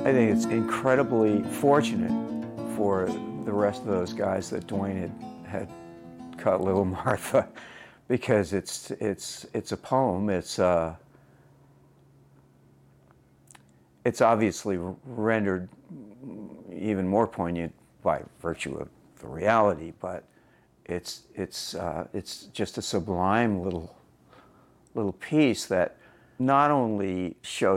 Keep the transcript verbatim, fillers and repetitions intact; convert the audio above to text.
I think it's incredibly fortunate for the rest of those guys that Dwayne had, had cut Little Martha, because it's it's it's a poem. It's uh, it's obviously rendered even more poignant by virtue of the reality, but it's it's uh, it's just a sublime little little piece that not only shows